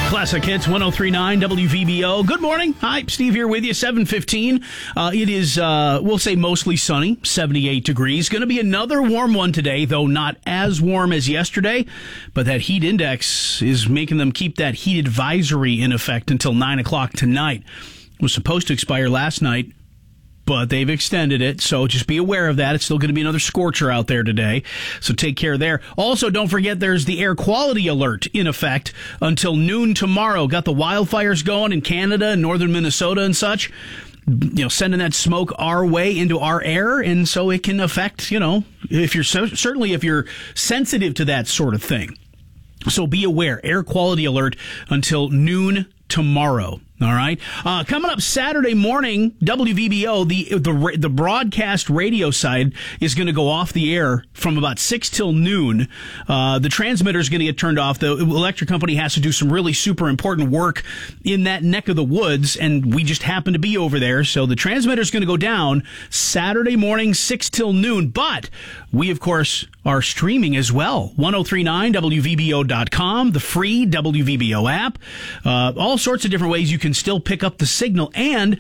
Classic Hits 103.9 WVBO. Good morning. Hi, Steve here with you. 7:15. It is, we'll say mostly sunny, 78 degrees. Going to be another warm one today, though not as warm as yesterday. But that heat index is making them keep that heat advisory in effect until 9 o'clock tonight. It was supposed to expire last night, but they've extended it, so just be aware of that. It's still going to be another scorcher out there today, so take care there. Also, don't forget there's the air quality alert in effect until noon tomorrow. Got the wildfires going in Canada and northern Minnesota and such, sending that smoke our way into our air, and so it can affect, if you're certainly if you're sensitive to that sort of thing. So be aware, air quality alert until noon tomorrow. All right. Coming up Saturday morning, WVBO, the broadcast radio side is going to go off the air from about 6 till noon. The transmitter is going to get turned off. The electric company has to do some really super important work in that neck of the woods, and we just happen to be over there. So the transmitter is going to go down Saturday morning, 6 till noon. But we, of course, are streaming as well. 1039WVBO.com, the free WVBO app, all sorts of different ways you can still pick up the signal. And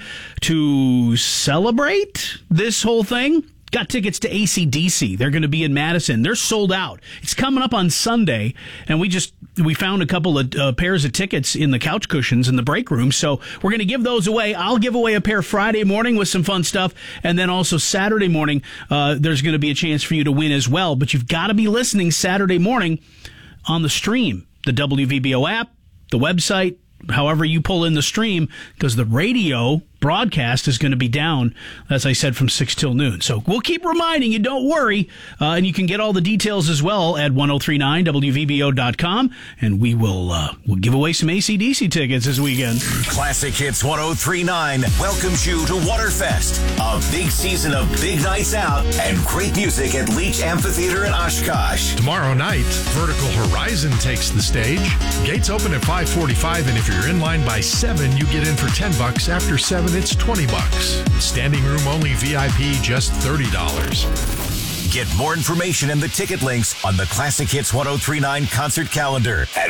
to celebrate this whole thing, got tickets to AC/DC. They're going to be in Madison. They're sold out. It's coming up on Sunday, and we found a couple of pairs of tickets in the couch cushions in the break room, so we're going to give those away. I'll give away a pair Friday morning with some fun stuff, and then also Saturday morning, there's going to be a chance for you to win as well. But you've got to be listening Saturday morning on the stream, the WVBO app, the website, however you pull in the stream, because the radio broadcast is going to be down, as I said, from 6 till noon. So we'll keep reminding you, don't worry. And you can get all the details as well at 1039WVBO.com. And we'll give away some AC/DC tickets this weekend. Classic Hits 1039 welcomes you to Waterfest, a big season of big nights out and great music at Leach Amphitheater in Oshkosh. Tomorrow night, Vertical Horizon takes the stage. Gates open at 5:45, and if you're in line by 7, you get in for $10. After 7, it's $20. Standing room only, VIP just $30. Get more information and the ticket links on the Classic Hits 1039 concert calendar at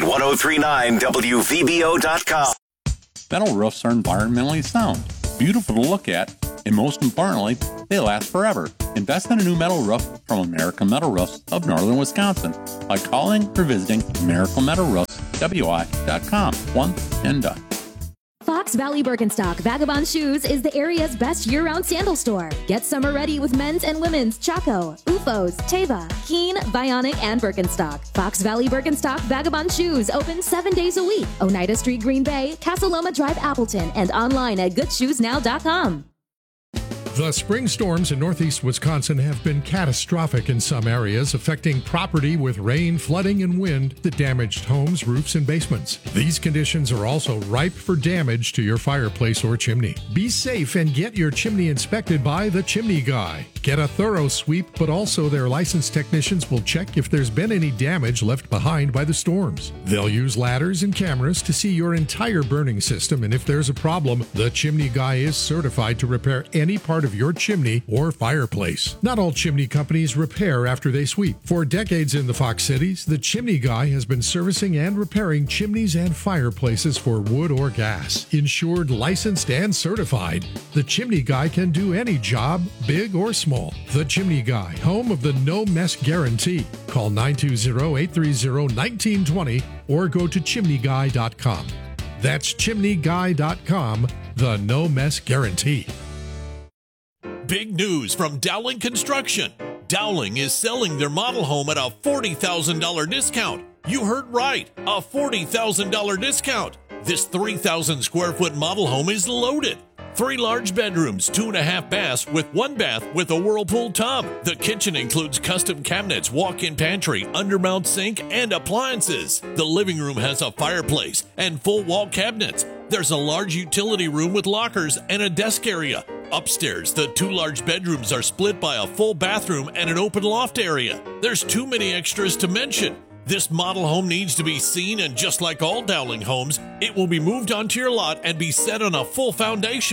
1039WVBO.com. Metal roofs are environmentally sound, beautiful to look at, and most importantly, they last forever. Invest in a new metal roof from American Metal Roofs of Northern Wisconsin by calling or visiting AmericanMetalRoofsWI.com. One and done. Fox Valley Birkenstock Vagabond Shoes is the area's best year-round sandal store. Get summer ready with men's and women's Chaco, Ufos, Teva, Keen, Bionic, and Birkenstock. Fox Valley Birkenstock Vagabond Shoes open 7 days a week. Oneida Street, Green Bay, Casa Loma Drive, Appleton, and online at goodshoesnow.com. The spring storms in northeast Wisconsin have been catastrophic in some areas, affecting property with rain, flooding, and wind that damaged homes, roofs, and basements. These conditions are also ripe for damage to your fireplace or chimney. Be safe and get your chimney inspected by the Chimney Guy. Get a thorough sweep, but also their licensed technicians will check if there's been any damage left behind by the storms. They'll use ladders and cameras to see your entire burning system, and if there's a problem, the Chimney Guy is certified to repair any part of your chimney or fireplace. Not all chimney companies repair after they sweep. For decades in the Fox Cities, the Chimney Guy has been servicing and repairing chimneys and fireplaces for wood or gas. Insured, licensed, and certified, the Chimney Guy can do any job, big or small. The Chimney Guy, home of the No Mess Guarantee. Call 920-830-1920 or go to chimneyguy.com. That's chimneyguy.com, the No Mess Guarantee. Big news from Dowling Construction. Dowling is selling their model home at a $40,000 discount. You heard right, a $40,000 discount. This 3,000 square foot model home is loaded. 3 large bedrooms, 2.5 baths with 1 bath with a Whirlpool tub. The kitchen includes custom cabinets, walk-in pantry, undermount sink, and appliances. The living room has a fireplace and full wall cabinets. There's a large utility room with lockers and a desk area. Upstairs, the 2 large bedrooms are split by a full bathroom and an open loft area. There's too many extras to mention. This model home needs to be seen, and just like all Dowling homes, it will be moved onto your lot and be set on a full foundation.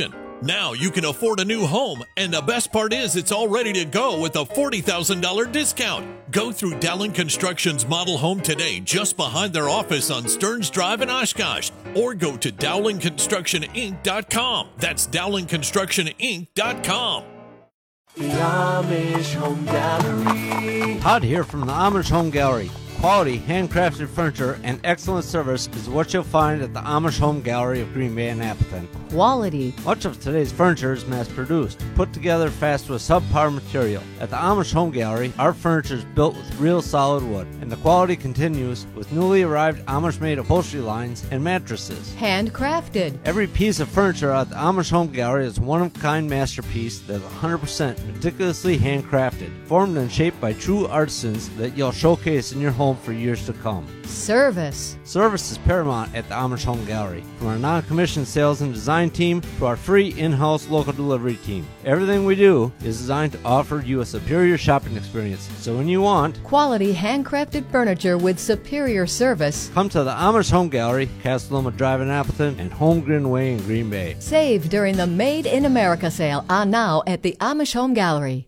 Now you can afford a new home, and the best part is it's all ready to go with a $40,000 discount. Go through Dowling Construction's model home today just behind their office on Stearns Drive in Oshkosh, or go to DowlingConstructionInc.com. That's DowlingConstructionInc.com. The Amish Home Gallery. Todd here from the Amish Home Gallery. Quality, handcrafted furniture and excellent service is what you'll find at the Amish Home Gallery of Green Bay and Appleton. Quality. Much of today's furniture is mass-produced, put together fast with subpar material. At the Amish Home Gallery, our furniture is built with real solid wood, and the quality continues with newly arrived Amish-made upholstery lines and mattresses. Handcrafted. Every piece of furniture at the Amish Home Gallery is a one-of-a-kind masterpiece that is 100% meticulously handcrafted, formed and shaped by true artisans that you'll showcase in your home for years to come. Service. Service is paramount at the Amish Home Gallery. From our non-commissioned sales and design team to our free in-house local delivery team. Everything we do is designed to offer you a superior shopping experience. So when you want quality handcrafted furniture with superior service, come to the Amish Home Gallery, Castleloma Drive in Appleton, and Holmgren Way in Green Bay. Save during the Made in America sale on now at the Amish Home Gallery.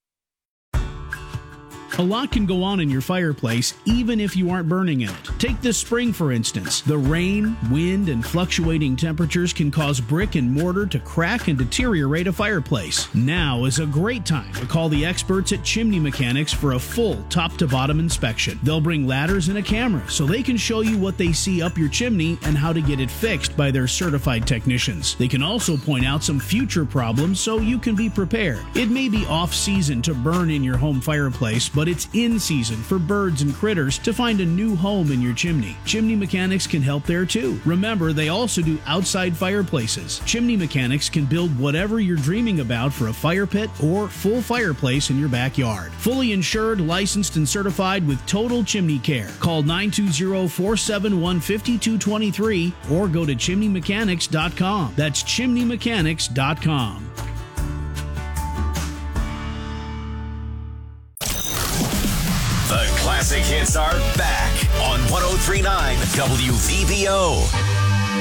A lot can go on in your fireplace, even if you aren't burning in it. Take this spring, for instance. The rain, wind, and fluctuating temperatures can cause brick and mortar to crack and deteriorate a fireplace. Now is a great time to call the experts at Chimney Mechanics for a full top-to-bottom inspection. They'll bring ladders and a camera so they can show you what they see up your chimney and how to get it fixed by their certified technicians. They can also point out some future problems so you can be prepared. It may be off-season to burn in your home fireplace, but it's in season for birds and critters to find a new home in your chimney. Chimney Mechanics can help there too. Remember, they also do outside fireplaces. Chimney Mechanics can build whatever you're dreaming about for a fire pit or full fireplace in your backyard. Fully insured, licensed, and certified with total chimney care. Call 920-471-5223 or go to chimneymechanics.com. That's chimneymechanics.com. The classic hits are back on 103.9 WVBO.